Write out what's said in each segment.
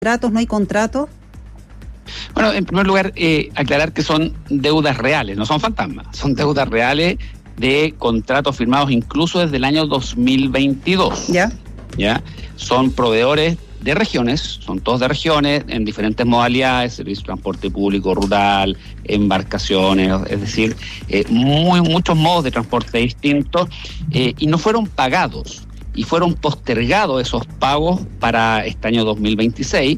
¿Contratos, no hay contratos? Bueno, en primer lugar, aclarar que son deudas reales, no son fantasmas, son deudas reales de contratos firmados incluso desde el año 2022. ¿Ya? Son proveedores de regiones, son todos de regiones, en diferentes modalidades, servicio de transporte público, rural, embarcaciones, es decir, muchos modos de transporte distintos, y no fueron pagados, y fueron postergados esos pagos para este año 2026,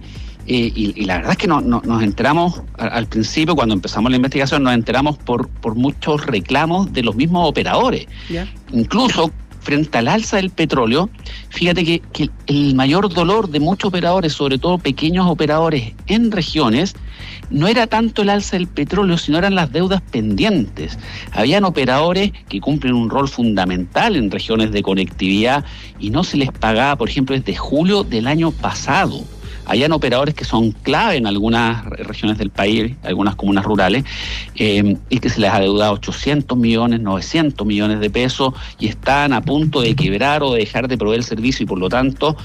y la verdad es que nos enteramos al principio, cuando empezamos la investigación, nos enteramos por muchos reclamos de los mismos operadores. Incluso frente al alza del petróleo, fíjate que el mayor dolor de muchos operadores, sobre todo pequeños operadores en regiones, no era tanto el alza del petróleo, sino eran las deudas pendientes. Habían operadores que cumplen un rol fundamental en regiones de conectividad y no se les pagaba, por ejemplo, desde julio del año pasado. Habían operadores que son clave en algunas regiones del país, algunas comunas rurales, y que se les ha adeudado 800 millones, 900 millones de pesos y están a punto de quebrar o de dejar de proveer el servicio, y por lo tanto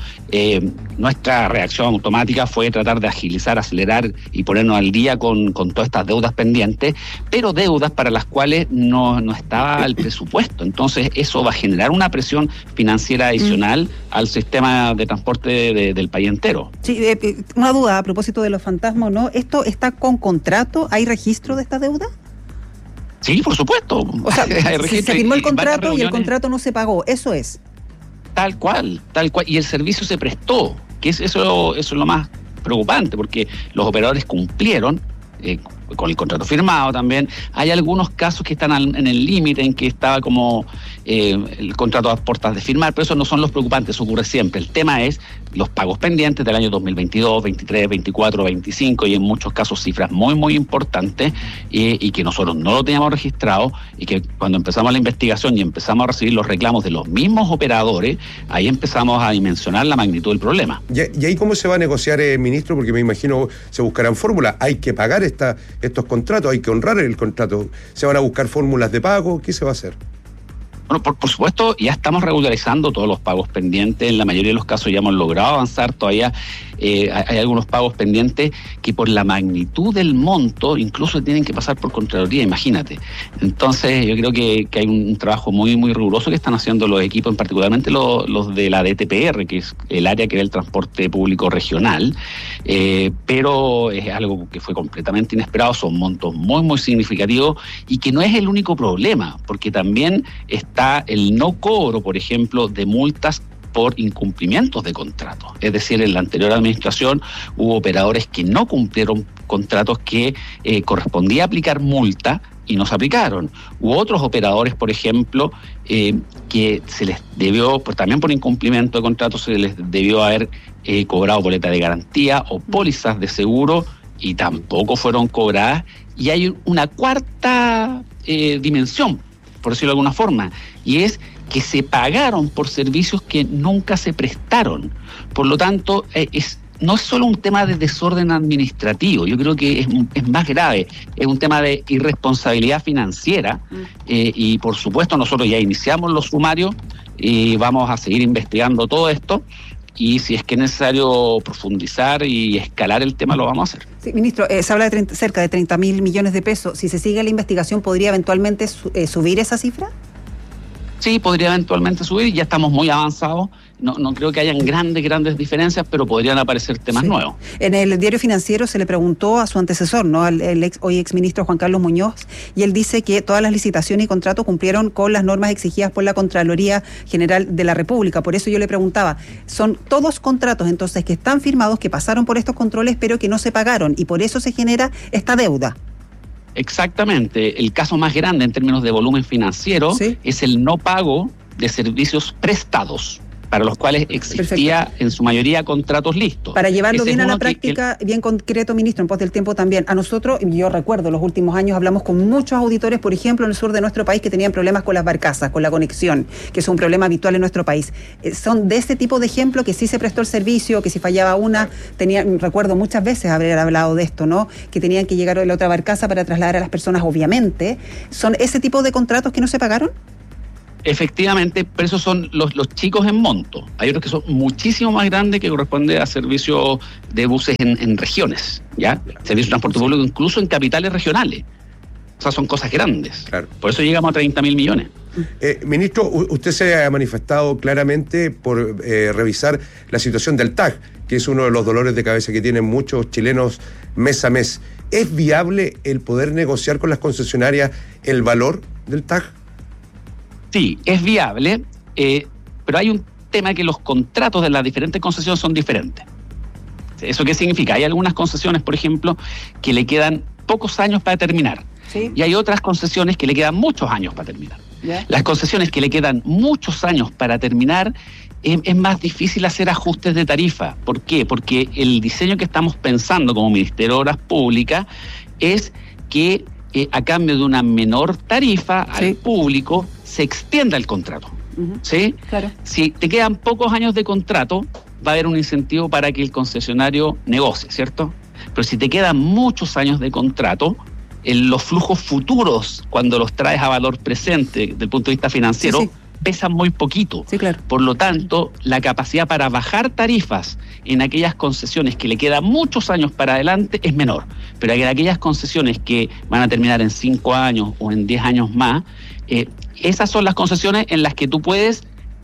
nuestra reacción automática fue tratar de agilizar, acelerar y ponernos al día con todas estas deudas pendientes, pero deudas para las cuales no estaba el presupuesto. Entonces eso va a generar una presión financiera adicional al sistema de transporte del país entero. Sí, una duda a propósito de los fantasmas, ¿no? ¿Esto está con contrato? ¿Hay registro de esta deuda? Sí, por supuesto. O sea, se firmó el contrato y el contrato no se pagó, eso es. Tal cual. Y el servicio se prestó, que eso es lo más preocupante, porque los operadores cumplieron con el contrato firmado también. Hay algunos casos que están en el límite, en que estaba como el contrato a puertas de firmar, pero esos no son los preocupantes, eso ocurre siempre. El tema es los pagos pendientes del año 2022, 23, 24, 25 y en muchos casos cifras muy, muy importantes y que nosotros no lo teníamos registrado, y que cuando empezamos la investigación y empezamos a recibir los reclamos de los mismos operadores, ahí empezamos a dimensionar la magnitud del problema. ¿Y ahí cómo se va a negociar, ministro? Porque me imagino se buscarán fórmulas. Hay que pagar estos contratos, hay que honrar el contrato. ¿Se van a buscar fórmulas de pago? ¿Qué se va a hacer? Bueno, por supuesto, ya estamos regularizando todos los pagos pendientes. En la mayoría de los casos ya hemos logrado avanzar. Todavía hay algunos pagos pendientes que por la magnitud del monto incluso tienen que pasar por Contraloría, imagínate. Entonces yo creo que hay un trabajo muy, muy riguroso que están haciendo los equipos, particularmente los de la DTPR, que es el área que ve el transporte público regional, pero es algo que fue completamente inesperado. Son montos muy, muy significativos y que no es el único problema, porque también está el no cobro, por ejemplo, de multas por incumplimientos de contratos. Es decir, en la anterior administración hubo operadores que no cumplieron contratos que correspondía aplicar multa y no se aplicaron. Hubo otros operadores, por ejemplo, que se les debió, también por incumplimiento de contratos, se les debió haber cobrado boleta de garantía o pólizas de seguro y tampoco fueron cobradas. Y hay una cuarta dimensión, por decirlo de alguna forma, y es que se pagaron por servicios que nunca se prestaron. Por lo tanto, no es solo un tema de desorden administrativo, yo creo que es más grave, es un tema de irresponsabilidad financiera, y por supuesto nosotros ya iniciamos los sumarios y vamos a seguir investigando todo esto. Y si es que es necesario profundizar y escalar el tema, lo vamos a hacer. Sí, ministro, se habla de cerca de 30.000 millones de pesos. Si se sigue la investigación, ¿podría eventualmente subir esa cifra? Sí, podría eventualmente subir, ya estamos muy avanzados. No creo que hayan grandes diferencias, pero podrían aparecer temas nuevos. En el Diario Financiero se le preguntó a su antecesor, ¿no?, al hoy exministro Juan Carlos Muñoz, y él dice que todas las licitaciones y contratos cumplieron con las normas exigidas por la Contraloría General de la República. Por eso yo le preguntaba, ¿son todos contratos entonces que están firmados, que pasaron por estos controles, pero que no se pagaron, y por eso se genera esta deuda? Exactamente. El caso más grande en términos de volumen financiero es el no pago de servicios prestados, para los cuales existía en su mayoría contratos listos. Para llevarlo bien a la práctica, bien concreto, ministro, en pos del tiempo también, a nosotros, yo recuerdo, los últimos años hablamos con muchos auditores, por ejemplo, en el sur de nuestro país, que tenían problemas con las barcazas, con la conexión, que es un problema habitual en nuestro país. Son de ese tipo de ejemplo, que sí se prestó el servicio, que si fallaba una, recuerdo muchas veces haber hablado de esto, ¿no?, que tenían que llegar a la otra barcaza para trasladar a las personas, obviamente. ¿Son ese tipo de contratos que no se pagaron? Efectivamente, pero esos son los chicos en monto. Hay otros que son muchísimo más grandes, que corresponde a servicios de buses en regiones, ¿ya? Servicios de transporte público incluso en capitales regionales. O sea, son cosas grandes. Claro. Por eso llegamos a 30.000 millones. Ministro, usted se ha manifestado claramente por revisar la situación del TAG, que es uno de los dolores de cabeza que tienen muchos chilenos mes a mes. ¿Es viable el poder negociar con las concesionarias el valor del TAG? Sí, es viable, pero hay un tema que los contratos de las diferentes concesiones son diferentes. ¿Eso qué significa? Hay algunas concesiones, por ejemplo, que le quedan pocos años para terminar. ¿Sí? Y hay otras concesiones que le quedan muchos años para terminar. ¿Ya? Las concesiones que le quedan muchos años para terminar, es más difícil hacer ajustes de tarifa. ¿Por qué? Porque el diseño que estamos pensando como Ministerio de Obras Públicas es que a cambio de una menor tarifa al público se extienda el contrato. ¿Sí? Claro. Si te quedan pocos años de contrato, va a haber un incentivo para que el concesionario negocie, ¿cierto? Pero si te quedan muchos años de contrato, los flujos futuros, cuando los traes a valor presente desde el punto de vista financiero, pesan muy poquito. Sí, claro. Por lo tanto, la capacidad para bajar tarifas en aquellas concesiones que le quedan muchos años para adelante es menor. Pero en aquellas concesiones que van a terminar en 5 años o en 10 años más, esas son las concesiones en las que tú puedes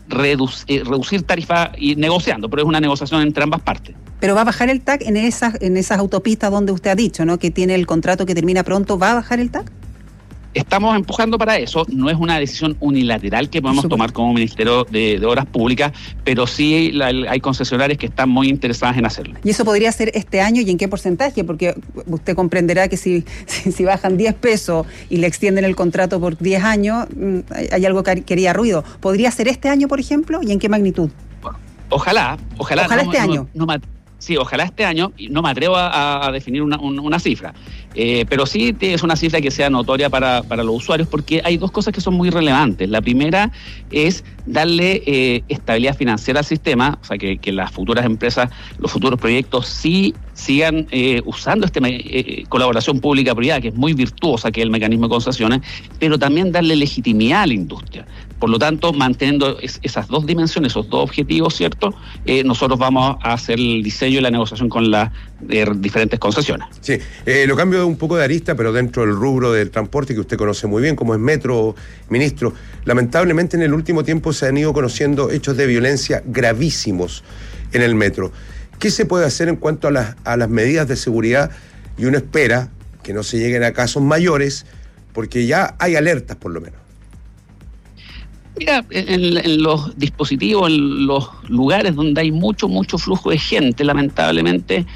reducir tarifa y negociando, pero es una negociación entre ambas partes. Pero va a bajar el TAC en esas autopistas donde usted ha dicho, ¿no? Que tiene el contrato que termina pronto, ¿va a bajar el TAC? Estamos empujando para eso. No es una decisión unilateral que podemos tomar como Ministerio de Obras Públicas, pero sí hay concesionarias que están muy interesadas en hacerlo. ¿Y eso podría ser este año y en qué porcentaje? Porque usted comprenderá que si bajan 10 pesos y le extienden el contrato por 10 años, hay algo que haría ruido. ¿Podría ser este año, por ejemplo? ¿Y en qué magnitud? Bueno, ojalá este año. Sí, ojalá este año. No me atrevo a definir una cifra, pero sí es una cifra que sea notoria para los usuarios, porque hay dos cosas que son muy relevantes. La primera es darle estabilidad financiera al sistema, o sea, que las futuras empresas, los futuros proyectos sí sigan usando colaboración pública-privada, que es muy virtuosa, que es el mecanismo de concesiones, pero también darle legitimidad a la industria. Por lo tanto, manteniendo esas dos dimensiones, esos dos objetivos, ¿cierto? Nosotros vamos a hacer el diseño y la negociación con las diferentes concesiones. Sí, lo cambio un poco de arista, pero dentro del rubro del transporte que usted conoce muy bien, como es Metro, ministro, lamentablemente en el último tiempo se han ido conociendo hechos de violencia gravísimos en el metro. ¿Qué se puede hacer en cuanto a las medidas de seguridad? Y uno espera que no se lleguen a casos mayores, porque ya hay alertas por lo menos. Mira, en los dispositivos, en los lugares donde hay mucho flujo de gente, lamentablemente,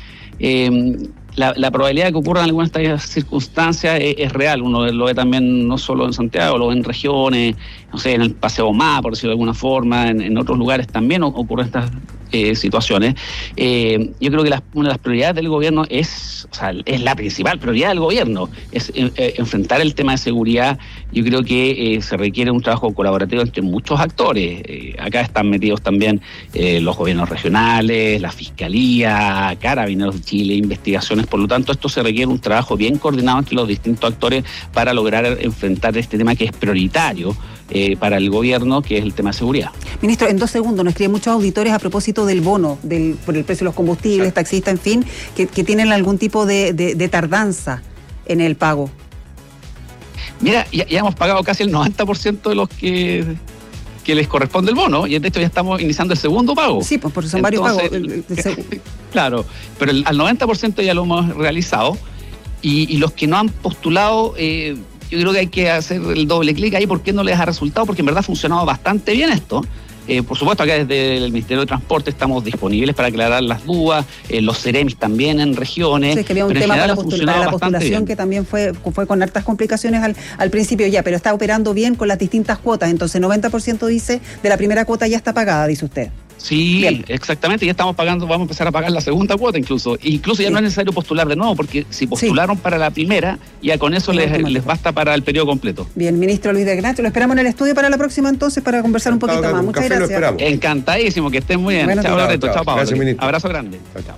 la probabilidad de que ocurran algunas de estas circunstancias es real. Uno lo ve también no solo en Santiago, lo ve en regiones, no sé, en el Paseo Má, por decirlo de alguna forma, en otros lugares también ocurren estas situaciones. Yo creo que una de las prioridades del gobierno es la principal prioridad del gobierno, es enfrentar el tema de seguridad. Yo creo que se requiere un trabajo colaborativo entre muchos actores. Acá están metidos también los gobiernos regionales, la Fiscalía, Carabineros de Chile, investigaciones. Por lo tanto, esto se requiere un trabajo bien coordinado entre los distintos actores para lograr enfrentar este tema que es prioritario para el gobierno, que es el tema de seguridad. Ministro, en 2 segundos, nos escriben muchos auditores a propósito del bono, por el precio de los combustibles, taxistas, en fin, que tienen algún tipo de tardanza en el pago. Mira, ya hemos pagado casi el 90% de los que les corresponde el bono, y de hecho ya estamos iniciando el segundo pago. Sí, pues porque son varios pagos. Claro, pero al 90% ya lo hemos realizado, y los que no han postulado, yo creo que hay que hacer el doble clic ahí, ¿por qué no les ha resultado? Porque en verdad ha funcionado bastante bien esto. Por supuesto, acá desde el Ministerio de Transporte estamos disponibles para aclarar las dudas, los CEREMIS también en regiones. Sí, que había un tema para la postulación que también fue con hartas complicaciones al principio ya, pero está operando bien con las distintas cuotas, entonces 90% dice de la primera cuota ya está pagada, dice usted. Sí, bien. Exactamente, ya estamos pagando, vamos a empezar a pagar la segunda cuota incluso ya no es necesario postular de nuevo, porque si postularon para la primera, ya con eso les basta para el periodo completo. Bien, ministro Luis de Gracho, lo esperamos en el estudio para la próxima entonces para conversar un poquito más. Muchas gracias. Encantadísimo, que estén muy bien. Bueno, chao, Loreto, chao, Pablo. Gracias, ministro. Abrazo grande. Chao.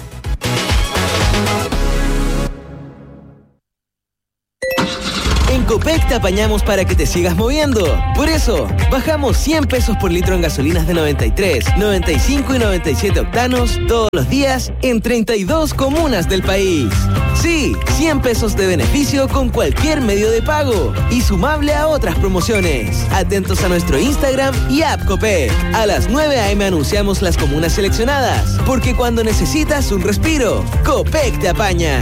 En Copec te apañamos para que te sigas moviendo. Por eso, bajamos 100 pesos por litro en gasolinas de 93, 95 y 97 octanos todos los días en 32 comunas del país. Sí, 100 pesos de beneficio con cualquier medio de pago y sumable a otras promociones. Atentos a nuestro Instagram y app Copec. A las 9 a.m. anunciamos las comunas seleccionadas, porque cuando necesitas un respiro, Copec te apaña.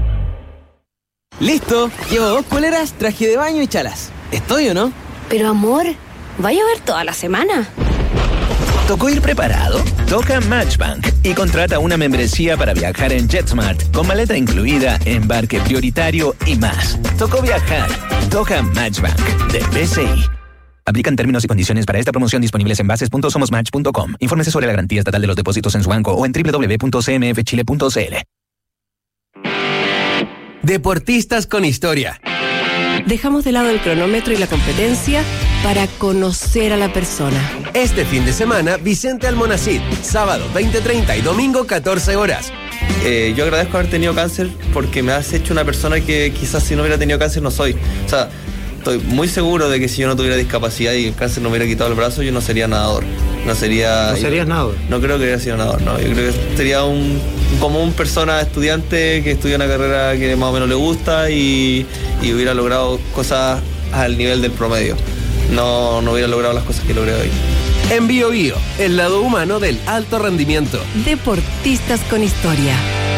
Listo, llevo 2 poleras, traje de baño y chalas. ¿Estoy o no? Pero amor, ¿va a llover toda la semana? ¿Tocó ir preparado? Toca Matchbank y contrata una membresía para viajar en JetSmart con maleta incluida, embarque prioritario y más. Tocó viajar. Toca Matchbank de BCI. Aplican términos y condiciones para esta promoción disponibles en bases.somosmatch.com. Infórmese sobre la garantía estatal de los depósitos en su banco o en www.cmfchile.cl. Deportistas con historia. Dejamos de lado el cronómetro y la competencia para conocer a la persona. Este fin de semana, Vicente Almonacid, sábado 20:30 y domingo 14 horas. Yo agradezco haber tenido cáncer porque me has hecho una persona que quizás si no hubiera tenido cáncer no soy. O sea, estoy muy seguro de que si yo no tuviera discapacidad y el cáncer no me hubiera quitado el brazo, yo no sería nadador. ¿No serías nadador? No creo que hubiera sido nadador, no. Yo creo que sería un persona estudiante que estudia una carrera que más o menos le gusta y hubiera logrado cosas al nivel del promedio. No hubiera logrado las cosas que logré hoy. En Bio Bio, el lado humano del alto rendimiento. Deportistas con historia.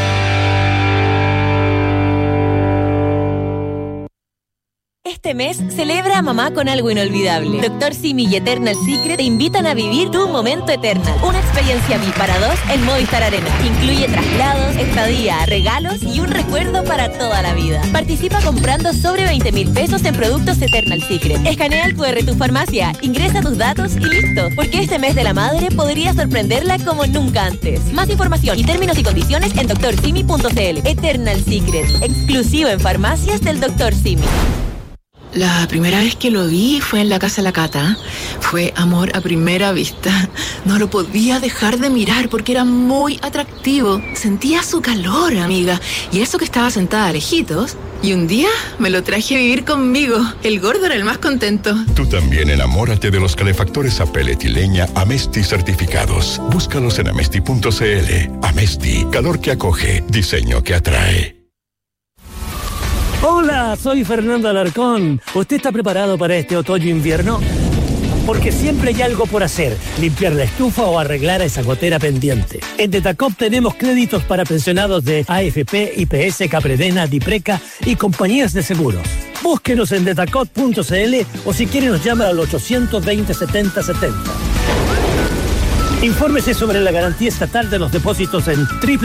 Este mes, celebra a mamá con algo inolvidable. Dr. Simi y Eternal Secret te invitan a vivir tu momento Eternal. Una experiencia VIP para 2 en Movistar Arena. Incluye traslados, estadía, regalos y un recuerdo para toda la vida. Participa comprando sobre 20.000 pesos en productos Eternal Secret. Escanea el QR tu farmacia, ingresa tus datos y listo. Porque este mes de la madre podría sorprenderla como nunca antes. Más información y términos y condiciones en drsimi.cl. Eternal Secret, exclusivo en farmacias del Dr. Simi. La primera vez que lo vi fue en la casa de la Cata. Fue amor a primera vista. No lo podía dejar de mirar porque era muy atractivo. Sentía su calor, amiga. Y eso que estaba sentada lejitos. Y un día me lo traje a vivir conmigo. El gordo era el más contento. Tú también enamórate de los calefactores a pellet y leña Amesti certificados. Búscalos en amesti.cl. Amesti, calor que acoge, diseño que atrae. Hola, soy Fernando Alarcón. ¿Usted está preparado para este otoño-invierno? Porque siempre hay algo por hacer, limpiar la estufa o arreglar esa gotera pendiente. En Detacop tenemos créditos para pensionados de AFP, IPS, Capredena, Dipreca y compañías de seguros. Búsquenos en detacop.cl o si quiere nos llama al 820-7070. Infórmese sobre la garantía estatal de los depósitos en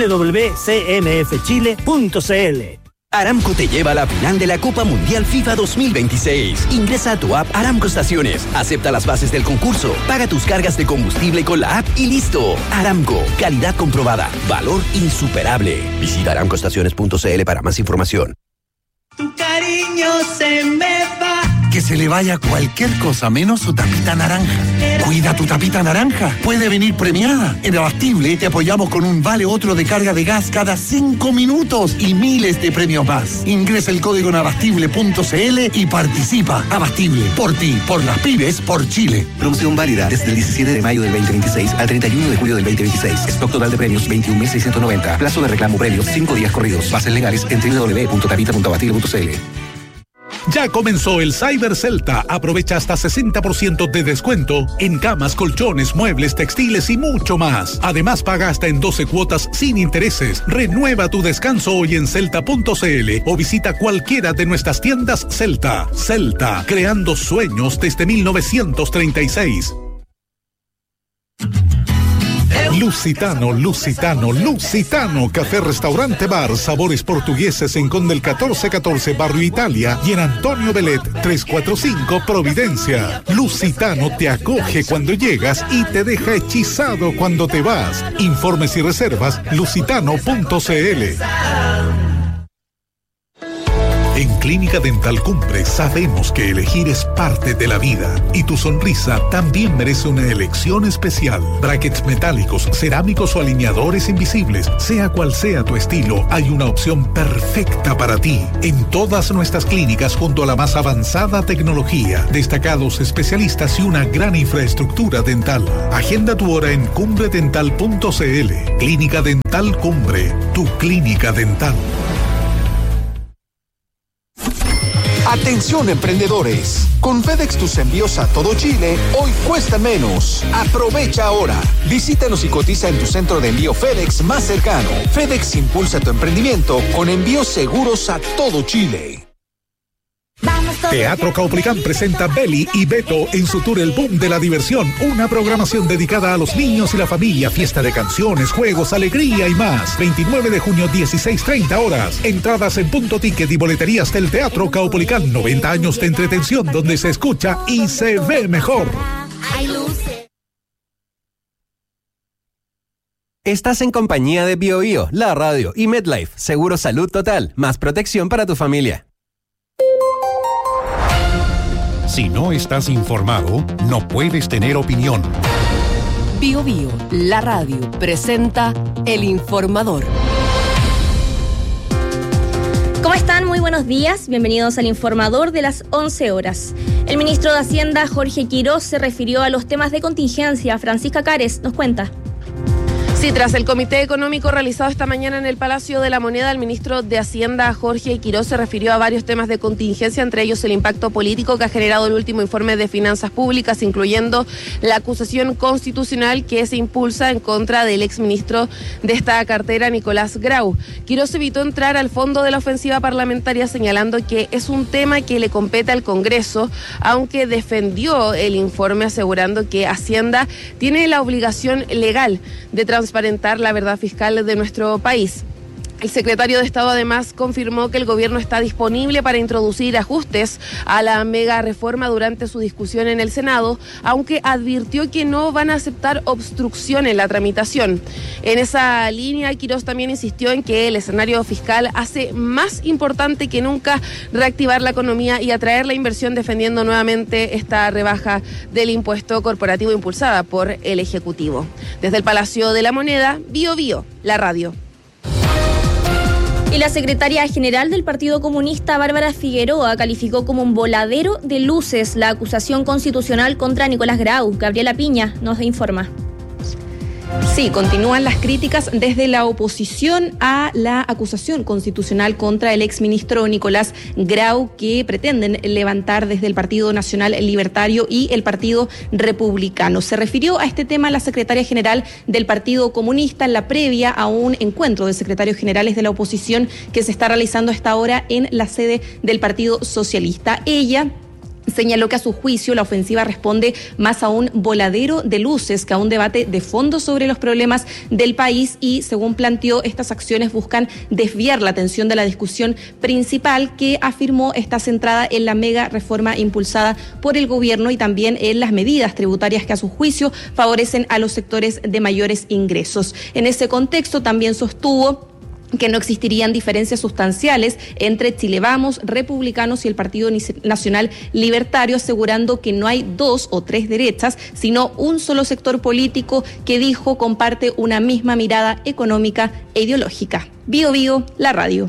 www.cmfchile.cl. Aramco te lleva a la final de la Copa Mundial FIFA 2026. Ingresa a tu app Aramco Estaciones, acepta las bases del concurso, paga tus cargas de combustible con la app y listo. Aramco, calidad comprobada, valor insuperable. Visita aramcoestaciones.cl para más información. Tu cariño se me va. Que se le vaya cualquier cosa menos su tapita naranja. Cuida tu tapita naranja. Puede venir premiada. En Abastible te apoyamos con un vale otro de carga de gas cada 5 minutos y miles de premios más. Ingresa el código en abastible.cl y participa. Abastible, por ti, por las pymes, por Chile. Promoción válida desde el 17 de mayo del 2026 al 31 de julio del 2026. Stock total de premios 21.690. Plazo de reclamo premios 5 días corridos. Bases legales en www.tapita.abastible.cl. Ya comenzó el Cyber Celta. Aprovecha hasta 60% de descuento en camas, colchones, muebles, textiles y mucho más. Además, paga hasta en 12 cuotas sin intereses. Renueva tu descanso hoy en celta.cl o visita cualquiera de nuestras tiendas Celta. Celta, creando sueños desde 1936. Lusitano, café, restaurante, bar, sabores portugueses en Conde el 1414, Barrio Italia y en Antonio Belet 345, Providencia. Lusitano te acoge cuando llegas y te deja hechizado cuando te vas. Informes y reservas lusitano.cl. En Clínica Dental Cumbre sabemos que elegir es parte de la vida y tu sonrisa también merece una elección especial. Brackets metálicos, cerámicos o alineadores invisibles, sea cual sea tu estilo, hay una opción perfecta para ti. En todas nuestras clínicas junto a la más avanzada tecnología, destacados especialistas y una gran infraestructura dental. Agenda tu hora en cumbredental.cl. Clínica Dental Cumbre, tu clínica dental. Atención emprendedores, con FedEx tus envíos a todo Chile hoy cuestan menos. Aprovecha ahora. Visítanos y cotiza en tu centro de envío FedEx más cercano. FedEx impulsa tu emprendimiento con envíos seguros a todo Chile. Teatro Caupolicán presenta Beli y Beto en su tour El Boom de la Diversión, una programación dedicada a los niños y la familia, fiesta de canciones, juegos, alegría y más. 29 de junio, 16:30 horas. Entradas en Punto Ticket y boleterías del Teatro Caupolicán. 90 años de entretención donde se escucha y se ve mejor. Estás en compañía de BioBio, La Radio y MedLife. Seguro Salud Total, más protección para tu familia. Si no estás informado, no puedes tener opinión. BioBio, La Radio, presenta El Informador. ¿Cómo están? Muy buenos días. Bienvenidos al Informador de las 11 horas. El ministro de Hacienda, Jorge Quirós, se refirió a los temas de contingencia. Francisca Cares nos cuenta. Sí, tras el comité económico realizado esta mañana en el Palacio de la Moneda, el ministro de Hacienda, Jorge Quirós, se refirió a varios temas de contingencia, entre ellos el impacto político que ha generado el último informe de finanzas públicas, incluyendo la acusación constitucional que se impulsa en contra del exministro de esta cartera, Nicolás Grau. Quirós evitó entrar al fondo de la ofensiva parlamentaria, señalando que es un tema que le compete al Congreso, aunque defendió el informe asegurando que Hacienda tiene la obligación legal de transparentar la verdad fiscal de nuestro país. El secretario de Estado además confirmó que el gobierno está disponible para introducir ajustes a la mega reforma durante su discusión en el Senado, aunque advirtió que no van a aceptar obstrucción en la tramitación. En esa línea, Quirós también insistió en que el escenario fiscal hace más importante que nunca reactivar la economía y atraer la inversión, defendiendo nuevamente esta rebaja del impuesto corporativo impulsada por el Ejecutivo. Desde el Palacio de la Moneda, BioBio, La Radio. Y la secretaria general del Partido Comunista, Bárbara Figueroa, calificó como un voladero de luces la acusación constitucional contra Nicolás Grau. Gabriela Piña nos informa. Sí, continúan las críticas desde la oposición a la acusación constitucional contra el exministro Nicolás Grau, que pretenden levantar desde el Partido Nacional Libertario y el Partido Republicano. Se refirió a este tema la secretaria general del Partido Comunista en la previa a un encuentro de secretarios generales de la oposición que se está realizando a esta hora en la sede del Partido Socialista. Ella señaló que a su juicio la ofensiva responde más a un voladero de luces que a un debate de fondo sobre los problemas del país y, según planteó, estas acciones buscan desviar la atención de la discusión principal que afirmó está centrada en la mega reforma impulsada por el gobierno y también en las medidas tributarias que a su juicio favorecen a los sectores de mayores ingresos. En ese contexto también sostuvo que no existirían diferencias sustanciales entre Chile Vamos, republicanos y el Partido Nacional Libertario, asegurando que no hay dos o tres derechas, sino un solo sector político que dijo comparte una misma mirada económica e ideológica. BioBio, La Radio.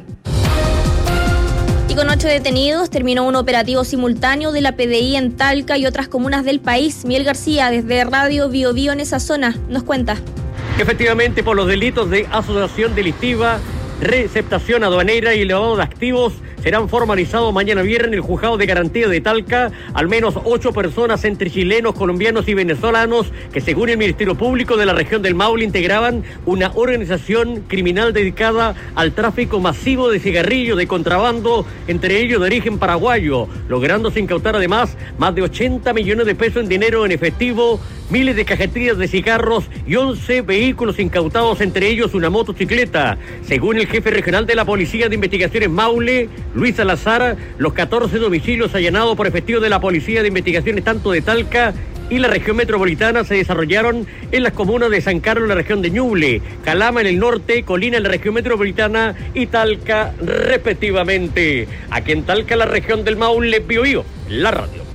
Y con 8 detenidos terminó un operativo simultáneo de la PDI en Talca y otras comunas del país. Miguel García, desde Radio BioBio en esa zona, nos cuenta. Efectivamente, por los delitos de asociación delictiva, receptación aduanera y lavado de activos, serán formalizados mañana viernes en el Juzgado de Garantía de Talca al menos 8 personas entre chilenos, colombianos y venezolanos que, según el Ministerio Público de la región del Maule, integraban una organización criminal dedicada al tráfico masivo de cigarrillos de contrabando, entre ellos de origen paraguayo, lográndose incautar además más de 80 millones de pesos en dinero en efectivo, miles de cajetillas de cigarros y 11 vehículos incautados, entre ellos una motocicleta. Según el jefe regional de la Policía de Investigaciones Maule, Luis Salazar, los 14 domicilios allanados por efectivo de la Policía de Investigaciones tanto de Talca y la región metropolitana se desarrollaron en las comunas de San Carlos en la región de Ñuble, Calama en el norte, Colina en la región metropolitana y Talca respectivamente. Aquí en Talca, la región del Maule, Biobío, la radio.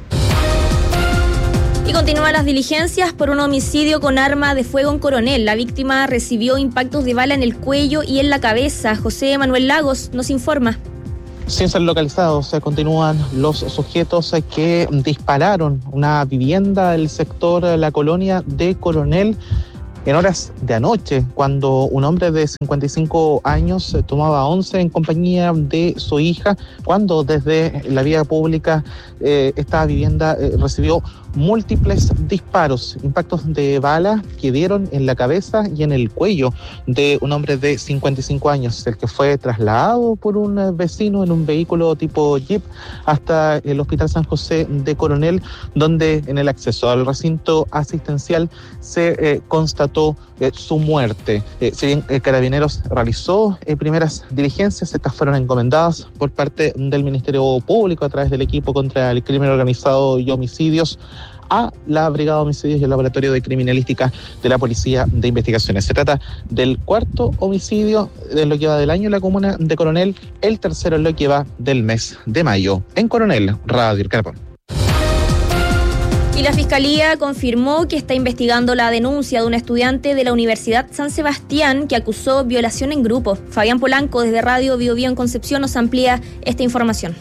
Y continúan las diligencias por un homicidio con arma de fuego en Coronel. La víctima recibió impactos de bala en el cuello y en la cabeza. José Manuel Lagos nos informa. Sin ser localizados, continúan los sujetos que dispararon una vivienda del sector La Colonia de Coronel en horas de anoche, cuando un hombre de 55 años tomaba once en compañía de su hija, cuando desde la vía pública esta vivienda recibió múltiples disparos, impactos de bala que dieron en la cabeza y en el cuello de un hombre de 55 años, el que fue trasladado por un vecino en un vehículo tipo Jeep hasta el Hospital San José de Coronel, donde en el acceso al recinto asistencial se constató su muerte. Si bien Carabineros realizó primeras diligencias, estas fueron encomendadas por parte del Ministerio Público a través del equipo contra el crimen organizado y homicidios a la Brigada de Homicidios y el Laboratorio de Criminalística de la Policía de Investigaciones. Se trata del cuarto homicidio de lo que va del año en la comuna de Coronel, el tercero en lo que va del mes de mayo. En Coronel, Radio El Carpón. Y la Fiscalía confirmó que está investigando la denuncia de un estudiante de la Universidad San Sebastián que acusó violación en grupo. Fabián Polanco, desde Radio Biobío en Concepción, nos amplía esta información.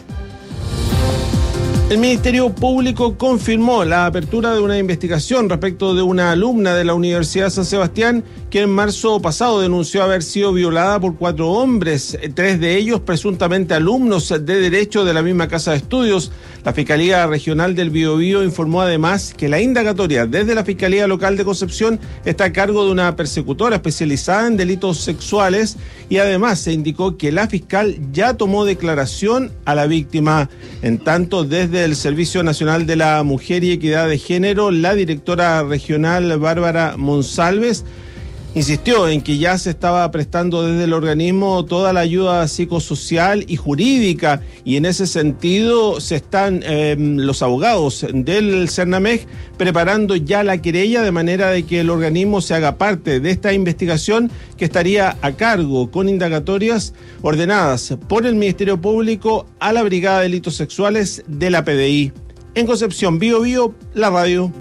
El Ministerio Público confirmó la apertura de una investigación respecto de una alumna de la Universidad San Sebastián que en marzo pasado denunció haber sido violada por 4 hombres, 3 de ellos presuntamente alumnos de Derecho de la misma casa de estudios. La Fiscalía Regional del Biobío informó además que la indagatoria desde la Fiscalía Local de Concepción está a cargo de una persecutora especializada en delitos sexuales y además se indicó que la fiscal ya tomó declaración a la víctima. En tanto, desde el Servicio Nacional de la Mujer y Equidad de Género, la directora regional Bárbara Monsalves insistió en que ya se estaba prestando desde el organismo toda la ayuda psicosocial y jurídica, y en ese sentido se están los abogados del CERNAMEG preparando ya la querella de manera de que el organismo se haga parte de esta investigación que estaría a cargo con indagatorias ordenadas por el Ministerio Público a la Brigada de Delitos Sexuales de la PDI. En Concepción, Biobío, la radio.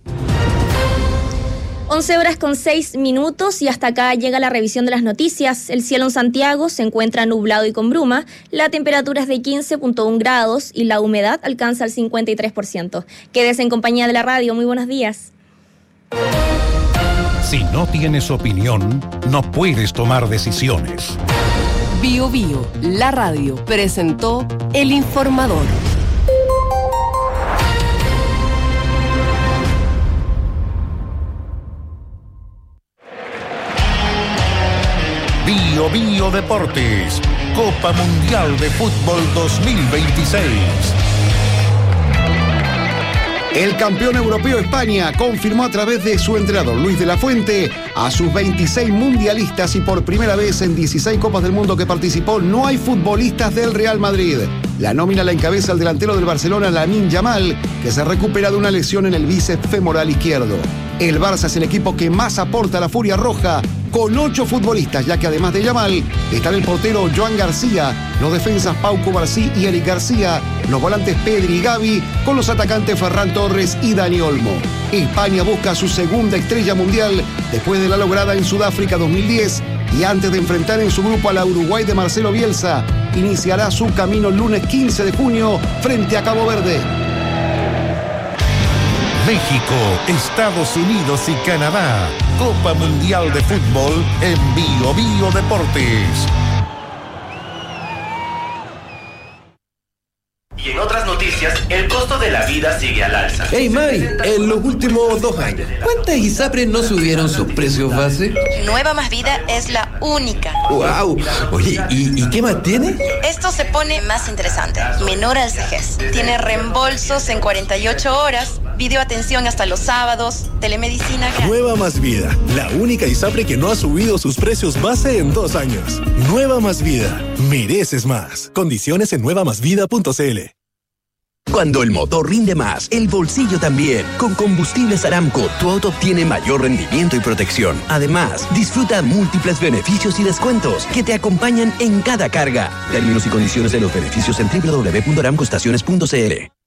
11:06 y hasta acá llega la revisión de las noticias. El cielo en Santiago se encuentra nublado y con bruma, la temperatura es de 15.1 grados y la humedad alcanza el 53%. Quédese en compañía de la radio, muy buenos días. Si no tienes opinión, no puedes tomar decisiones. Biobío, la radio, presentó El Informador. Biobío Deportes, Copa Mundial de Fútbol 2026. El campeón europeo España confirmó a través de su entrenador Luis de la Fuente a sus 26 mundialistas, y por primera vez en 16 Copas del Mundo que participó no hay futbolistas del Real Madrid. La nómina la encabeza el delantero del Barcelona, Lamine Yamal, que se recupera de una lesión en el bíceps femoral izquierdo. El Barça es el equipo que más aporta a la Furia Roja, con 8 futbolistas, ya que además de Yamal están el portero Joan García, los defensas Pau Cubarsí y Eric García, los volantes Pedri y Gavi, con los atacantes Ferran Torres y Dani Olmo. España busca su segunda estrella mundial después de la lograda en Sudáfrica 2010, y antes de enfrentar en su grupo a la Uruguay de Marcelo Bielsa, iniciará su camino el lunes 15 de junio frente a Cabo Verde. México, Estados Unidos y Canadá. Copa Mundial de Fútbol en Biobío Deportes. Y en otras noticias, el costo de la vida sigue al alza. Hey Mari, en los últimos 2 años, ¿cuántas ISAPRES no subieron sus precios base? Nueva Más Vida es la única. ¡Wow! Oye, ¿y qué más tiene? Esto se pone más interesante. Menor al CEGES. Tiene reembolsos en 48 horas, videoatención hasta los sábados, telemedicina gratis. Nueva Más Vida, la única ISAPRE que no ha subido sus precios base en 2 años. Nueva Más Vida, mereces más. Condiciones en nuevamásvida.cl. Cuando el motor rinde más, el bolsillo también. Con Combustibles Aramco, tu auto obtiene mayor rendimiento y protección. Además, disfruta múltiples beneficios y descuentos que te acompañan en cada carga. Términos y condiciones de los beneficios en www.aramcoestaciones.cl.